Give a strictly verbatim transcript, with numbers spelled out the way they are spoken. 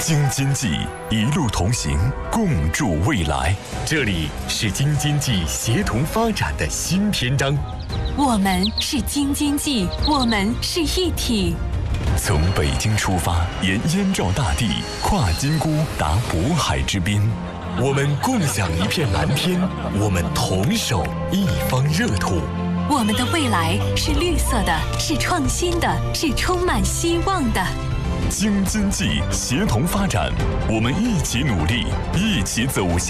京津冀一路同行，共筑未来。这里是京津冀协同发展的新篇章。 我们是京津冀，我们是一体。 从北京出发，沿燕赵大地，跨金沽达渤海之滨。我们共享一片蓝天，我们同守一方热土。 我们的未来是绿色的，是创新的，是充满希望的。 京津冀协同发展，我们一起努力，一起走向